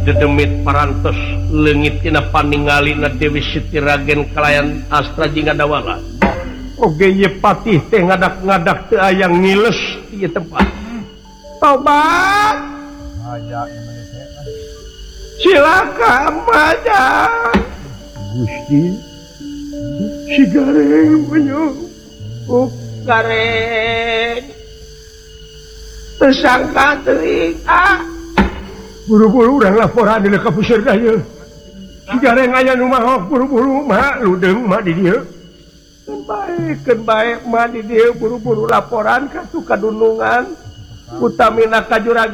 dedemit parantos leungit tina paningalina Dewi Siti Ragen kalayan Astra Jingadawala. Oge ye patih teh ngadak-ngadak teu aya ngiles ieu tempat. Tobat. Aya Silakan maja. Gusti. Si Gareng menyong. Gareng. Tersangka teuing buru-buru urang laporan dina ka puseur daya. Si Gareng aya nu mahok buru-buru mah ludeung mah di dieu. Keun bae mah di dieu buru-buru laporan ka Tukadunungan utamina ka Juragan